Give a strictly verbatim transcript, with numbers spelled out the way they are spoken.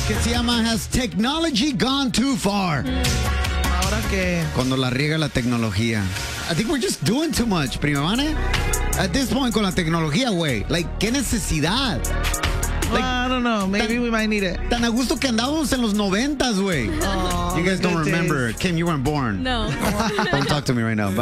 que se llama Has Technology Gone Too Far? ¿Ahora qué? Cuando la riega la tecnología. I think we're just doing too much, prima Vane. At this point, con la tecnología, güey. Like, ¿qué necesidad? Like, well, I don't know. Maybe tan, we might need it. Tan a gusto que andábamos en los noventas, güey. Oh, you guys don't remember. days. Kim, you weren't born. No. Don't talk to me right now.